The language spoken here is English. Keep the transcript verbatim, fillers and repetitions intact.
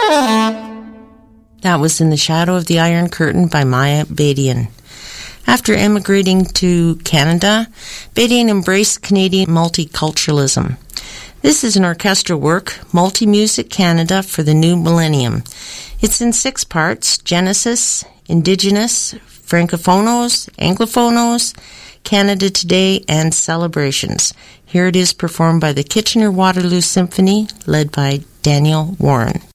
That was In the Shadow of the Iron Curtain by Maya Badian. After emigrating to Canada, Badian embraced Canadian multiculturalism. This is an orchestral work, Multi-Music Canada for the New Millennium. It's in six parts: Genesis, Indigenous, Francophonos, Anglophonos, Canada Today, and Celebrations. Here it is performed by the Kitchener-Waterloo Symphony, led by Daniel Warren.